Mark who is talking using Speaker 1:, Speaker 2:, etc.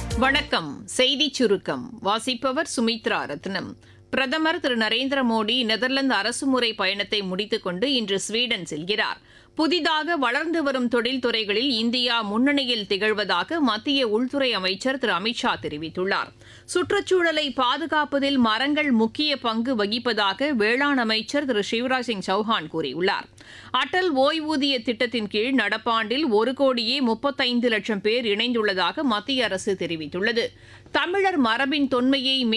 Speaker 1: வணக்கம். செய்திச் சுருக்கம் வாசிப்பவர் சுமித்ரா ரத்னம். பிரதமர் திரு நரேந்திர மோடி நெதர்லாந்து அரசுமுறை பயணத்தை முடித்துக் கொண்டு இன்று ஸ்வீடன் செல்கிறார். புதிதாக வளர்ந்து வரும் தொழில்துறைகளில் இந்தியா முன்னணியில் திகழ்வதாக மத்திய உள்துறை அமைச்சர் திரு அமித் ஷா தெரிவித்துள்ளார். சுற்றுச்சூழலை பாதுகாப்பதில் மரங்கள் முக்கிய பங்கு வகிப்பதாக வேளாண் அமைச்சர் திரு சிவராஜ் சிங் சௌஹான் கூறியுள்ளார். அடல் ஓய்வூதிய திட்டத்தின் கீழ் நடப்பாண்டில் 1,35,00,000 பேர் இணைந்துள்ளதாக மத்திய அரசு தெரிவித்துள்ளது. தமிழர் மரபின் தொன்மையை